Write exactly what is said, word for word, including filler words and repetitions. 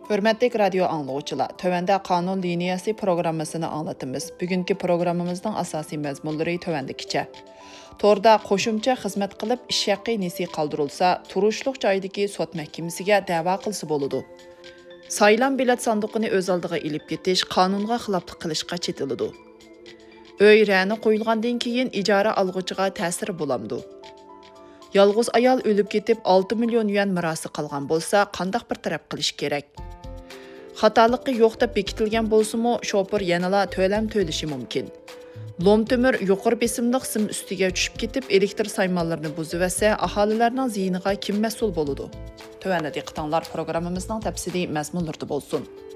Hörmətli radio anlıqçılar, tövəndə qanun liniyası proqrammasını anlatımız. Bugünkü proqramımızın asasi məzmunları tövəndikicə. Torda qoşumça xizmət qılıb iş haqqı nesi qaldırılsa, turuşluq joydagi sot məhkəməsiga da'vo qilsa boludu. Saylan bilet sandıqını öz aldığı ilib ketiş qanunğa xilaflıq qilishqa çetilidi. Öy rəni qoyulğandan keyin ijara alğıcığa təsir bulamdı. Yalğız ayal ölüb ketib olti million yuan mirası qalğan bolsa, qandaq bir tərəf qilish kerak? Xatalıqı yo'q deb bekitilgan bolsa-mu, şoför yanala to'lam to'lishi mumkin. Lom tömür yuqori besimliq sim ustiga tushib ketib, elektr saymanlarini buzib etsa, aholilarning ziyiniga kim mas'ul bo'ladi? Tövəndə diqqətinizlər proqramımızın təfsili məzmunları bolsun.